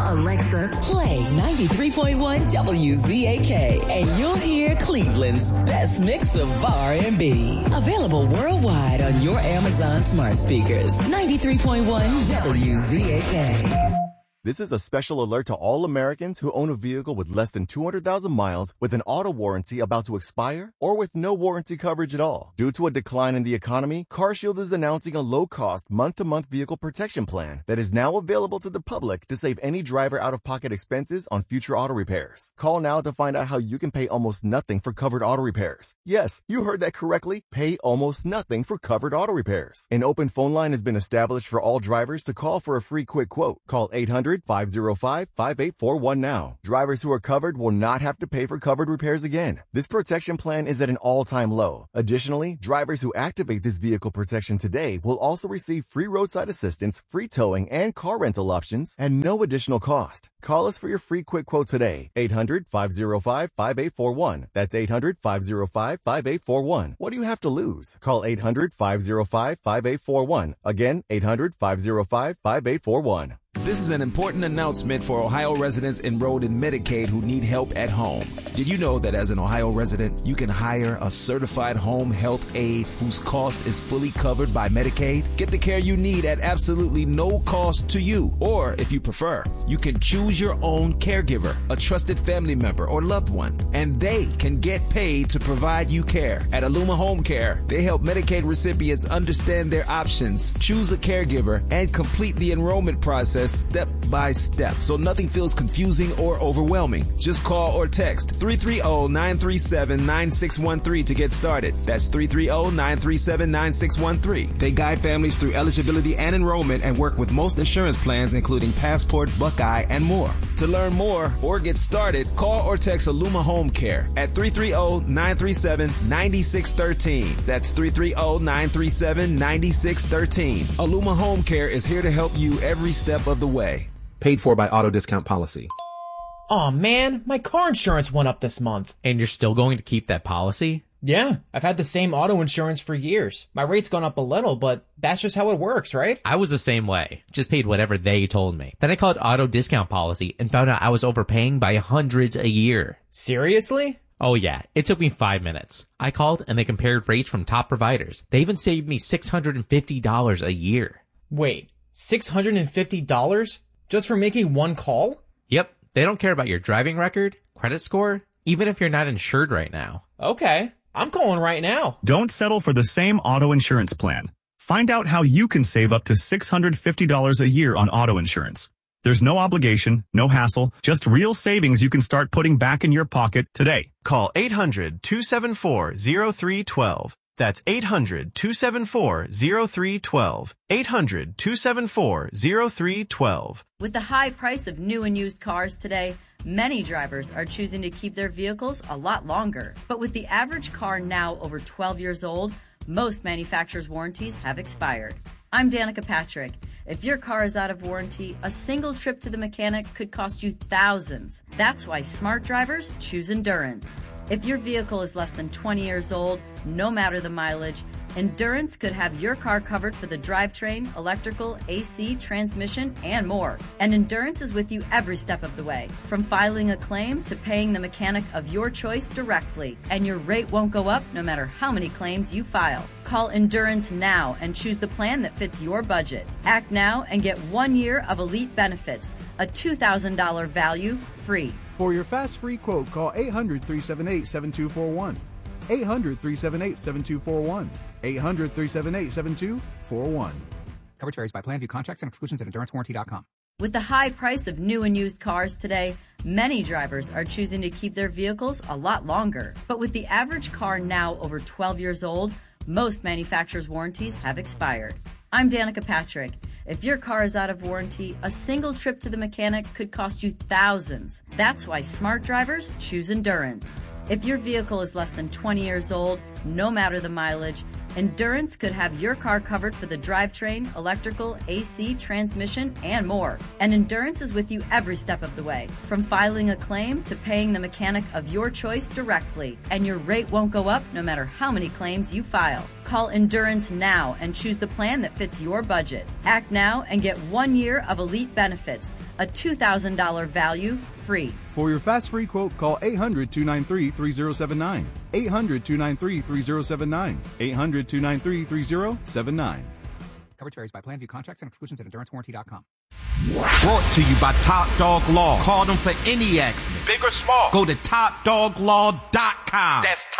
Alexa, play 93.1 WZAK, and you'll hear Cleveland's best mix of R&B. Available worldwide on your Amazon smart speakers. 93.1 WZAK. This is a special alert to all Americans who own a vehicle with less than 200,000 miles with an auto warranty about to expire or with no warranty coverage at all. Due to a decline in the economy, CarShield is announcing a low-cost month-to-month vehicle protection plan that is now available to the public to save any driver out-of-pocket expenses on future auto repairs. Call now to find out how you can pay almost nothing for covered auto repairs. Yes, you heard that correctly. Pay almost nothing for covered auto repairs. An open phone line has been established for all drivers to call for a free quick quote. Call 800-505-5841 now. Drivers who are covered will not have to pay for covered repairs again. This protection plan is at an all-time low. Additionally, drivers who activate this vehicle protection today will also receive free roadside assistance, free towing, and car rental options at no additional cost. Call us for your free quick quote today. 800-505-5841. That's 800-505-5841. What do you have to lose? Call 800-505-5841. Again, 800-505-5841. This is an important announcement for Ohio residents enrolled in Medicaid who need help at home. Did you know that as an Ohio resident, you can hire a certified home health aide whose cost is fully covered by Medicaid? Get the care you need at absolutely no cost to you. Or, if you prefer, you can choose your own caregiver, a trusted family member or loved one, and they can get paid to provide you care. At Aluma Home Care, they help Medicaid recipients understand their options, choose a caregiver, and complete the enrollment process step by step, so nothing feels confusing or overwhelming. Just call or text 330-937-9613 to get started. That's 330-937-9613. They guide families through eligibility and enrollment and work with most insurance plans, including Passport, Buckeye, and more. To learn more or get started, call or text Aluma Home Care at 330-937-9613. That's 330-937-9613. Aluma Home Care is here to help you every step of the way. Paid for by Auto Discount Policy. Aw, man, my car insurance went up this month. And you're still going to keep that policy? Yeah, I've had the same auto insurance for years. My rate's gone up a little, but that's just how it works, right? I was the same way. Just paid whatever they told me. Then I called Auto Discount Policy and found out I was overpaying by hundreds a year. Seriously? Oh yeah, it took me 5 minutes. I called and they compared rates from top providers. They even saved me $650 a year. Wait, $650? Just for making one call? Yep, they don't care about your driving record, credit score, even if you're not insured right now. Okay, I'm calling right now. Don't settle for the same auto insurance plan. Find out how you can save up to $650 a year on auto insurance. There's no obligation, no hassle, just real savings you can start putting back in your pocket today. Call 800-274-0312. That's 800-274-0312. 800-274-0312. With the high price of new and used cars today, many drivers are choosing to keep their vehicles a lot longer. But with the average car now over 12 years old, most manufacturers' warranties have expired. I'm Danica Patrick. If your car is out of warranty, a single trip to the mechanic could cost you thousands. That's why smart drivers choose Endurance. If your vehicle is less than 20 years old, no matter the mileage, Endurance could have your car covered for the drivetrain, electrical, AC, transmission, and more. And Endurance is with you every step of the way, from filing a claim to paying the mechanic of your choice directly. And your rate won't go up no matter how many claims you file. Call Endurance now and choose the plan that fits your budget. Act now and get 1 year of elite benefits, a $2,000 value free. For your fast free quote, call 800-378-7241. 800-378-7241. 800-378-7241. Coverage varies by plan. View contracts and exclusions at EnduranceWarranty.com. With the high price of new and used cars today, many drivers are choosing to keep their vehicles a lot longer. But with the average car now over 12 years old, most manufacturers' warranties have expired. I'm Danica Patrick. If your car is out of warranty, a single trip to the mechanic could cost you thousands. That's why smart drivers choose Endurance. If your vehicle is less than 20 years old, no matter the mileage, Endurance could have your car covered for the drivetrain, electrical, AC, transmission, and more. And Endurance is with you every step of the way, from filing a claim to paying the mechanic of your choice directly. And your rate won't go up no matter how many claims you file. Call Endurance now and choose the plan that fits your budget. Act now and get 1 year of elite benefits, a $2,000 value free. For your fast free quote, call 800-293-3079. 800-293-3079. 800-293-3079. Coverage varies by plan. View contracts and exclusions at EnduranceWarranty.com. Brought to you by Top Dog Law. Call them for any accident, big or small. Go to TopDogLaw.com. That's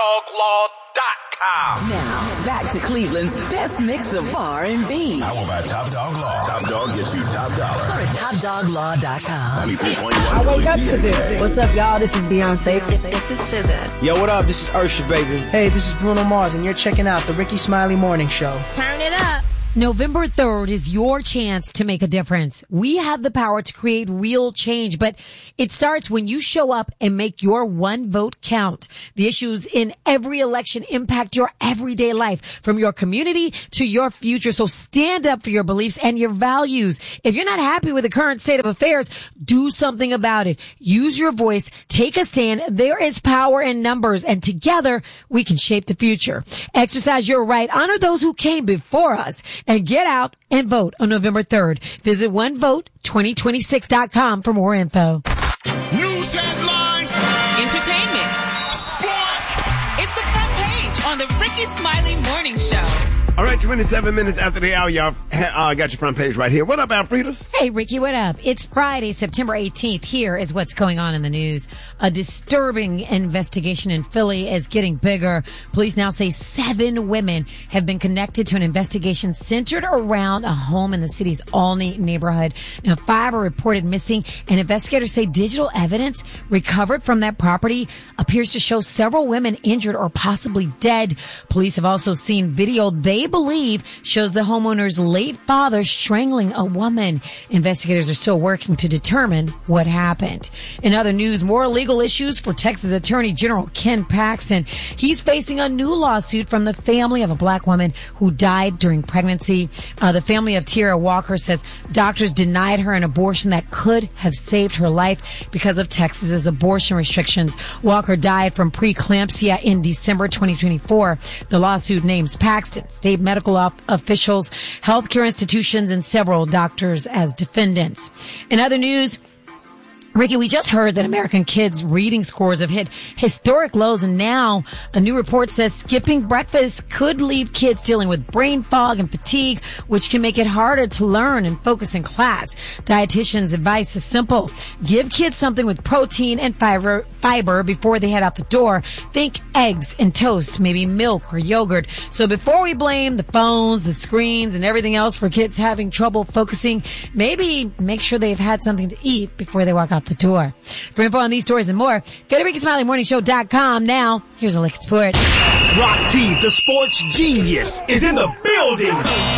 TopDogLaw.com. Now, back to Cleveland's best mix of R&B. I will buy Top Dog Law. Top Dog gets you top dollar. Go to TopDogLaw.com. 93.1 I wake up to this. What's up, y'all? This is Beyonce. This is SZA. Yo, what up? This is Usher, baby. Hey, this is Bruno Mars, and you're checking out the Ricky Smiley Morning Show. Turn it up. November 3rd is your chance to make a difference. We have the power to create real change, but it starts when you show up and make your one vote count. The issues in every election impact your everyday life, from your community to your future. So stand up for your beliefs and your values. If you're not happy with the current state of affairs, do something about it. Use your voice. Take a stand. There is power in numbers, and together we can shape the future. Exercise your right. Honor those who came before us. And get out and vote on November 3rd. Visit onevote2026.com for more info. News headlines. Entertainment. Sports. It's the front page on the Ricky Smiley Morning Show. All right, 27 minutes after the hour, y'all got your front page right here. What up, Alfredas? Hey, Ricky, what up? It's Friday, September 18th. Here is what's going on in the news. A disturbing investigation in Philly is getting bigger. Police now say 7 women have been connected to an investigation centered around a home in the city's Olney neighborhood. Now, 5 are reported missing, and investigators say digital evidence recovered from that property appears to show several women injured or possibly dead. Police have also seen video they believe shows the homeowner's late father strangling a woman. Investigators are still working to determine what happened. In other news, more legal issues for Texas Attorney General Ken Paxton. He's facing a new lawsuit from the family of a black woman who died during pregnancy. The family of Tierra Walker says doctors denied her an abortion that could have saved her life because of Texas's abortion restrictions. Walker died from preeclampsia in December 2024. The lawsuit names Paxton, state medical officials, healthcare institutions, and several doctors as defendants. In other news, Ricky, we just heard that American kids' reading scores have hit historic lows, and now a new report says skipping breakfast could leave kids dealing with brain fog and fatigue, which can make it harder to learn and focus in class. Dietitians' advice is simple. Give kids something with protein and fiber before they head out the door. Think eggs and toast, maybe milk or yogurt. So before we blame the phones, the screens, and everything else for kids having trouble focusing, maybe make sure they've had something to eat before they walk out the door. For info on these stories and more, go to RickySmileyMorningShow.com. Now, here's a look at sports. Rock T, the sports genius, is in the building.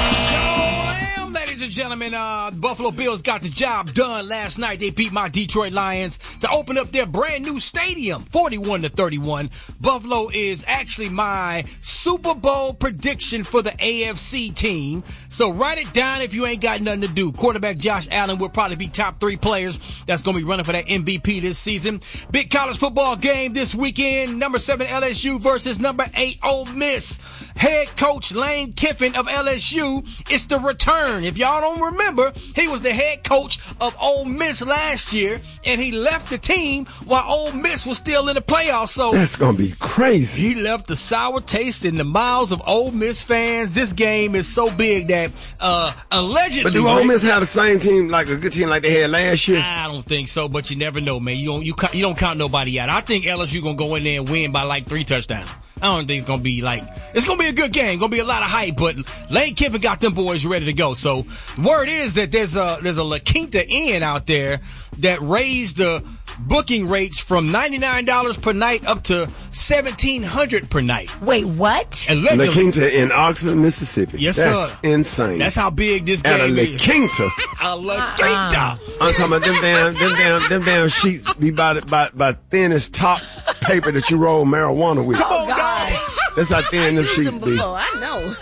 Ladies and gentlemen, Buffalo Bills got the job done last night. They beat my Detroit Lions to open up their brand new stadium, 41-31. Buffalo is actually my Super Bowl prediction for the AFC team. So write it down if you ain't got nothing to do. Quarterback Josh Allen will probably be top 3 players that's going to be running for that MVP this season. Big college football game this weekend. Number 7 LSU versus number 8 Ole Miss. Head coach Lane Kiffin of LSU. It's the return. If y'all don't remember, he was the head coach of Ole Miss last year, and he left the team while Ole Miss was still in the playoffs. So that's going to be crazy. He left the sour taste in the mouths of Ole Miss fans. This game is so big that allegedly. But do Ole Miss have the same team, like a good team like they had last year? I don't think so, but you never know, man. You don't count nobody out. I think LSU gonna go in there and win by like 3 touchdowns. I don't think it's going to be it's going to be a good game. Going to be a lot of hype, but Lane Kiffin got them boys ready to go. So word is that there's a La Quinta Inn out there that raised the booking rates from $99 per night up to $1,700 per night. Wait, what? Allegedly. La Quinta in Oxford, Mississippi. Yes, that's sir. Insane. That's how big this game is. At a La Quinta. A La Quinta. I'm talking about them damn sheets be by thin as tops paper that you roll marijuana with. Come on, guys. That's how thin them sheets be. I know.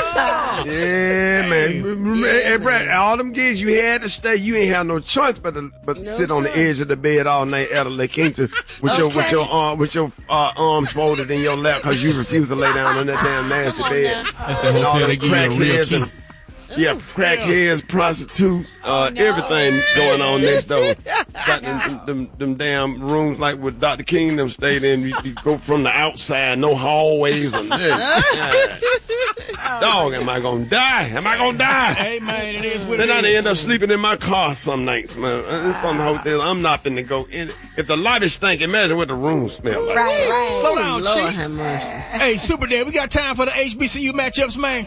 Yeah, man. Hey, Brad, all them gigs you had to stay. You ain't have no choice but to sit on the edge of the bed all night at a La Quinta with your arms folded in your lap because you refuse to lay down on that damn nasty bed. That's the hotel they give you a real key. Yeah, crackheads, prostitutes, everything going on next door. Got them damn rooms like with Dr. King them stayed in. You go from the outside, no hallways or nothing. Dog, am I gonna die? Am I gonna die? Hey man, it is what then it I is. end up sleeping in my car some nights, man. In some hotels, I'm not finna go in. If the lobby stink, imagine what the room smell like. Right. Slow down, Lord Chief. have mercy. Hey, Super Dad, we got time for the HBCU matchups, man.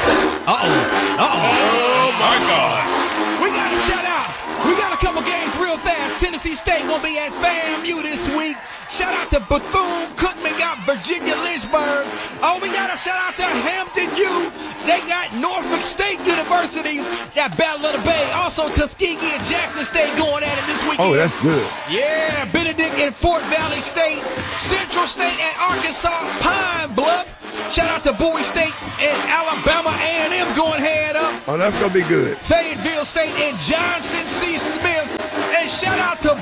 Oh my God. We got a shout out. We got a couple games real fast. Tennessee State gonna be at FAMU this week. Shout out to Bethune-Cookman got Virginia Lynchburg. Oh, we got a shout out to Hampton U. They got Norfolk State University. That Battle of the Bay. Also Tuskegee and Jackson State going at it this weekend. Oh, that's good. Yeah, Benedict and Fort Valley State. Central State and Arkansas Pine Bluff. Shout out to Bowie State and Alabama A&M going head up. Oh, that's gonna be good. Fayetteville State and Johnson C. Smith.